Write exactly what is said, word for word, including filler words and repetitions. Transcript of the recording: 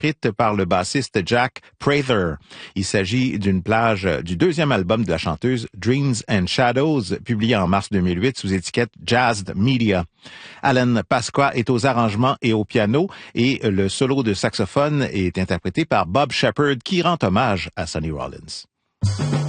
écrite par le bassiste Jack Prather. Il s'agit d'une plage du deuxième album de la chanteuse, Dreams and Shadows, publié en mars deux mille huit sous étiquette Jazzed Media. Alan Pasqua est aux arrangements et au piano et le solo de saxophone est interprété par Bob Shepherd qui rend hommage à Sonny Rollins.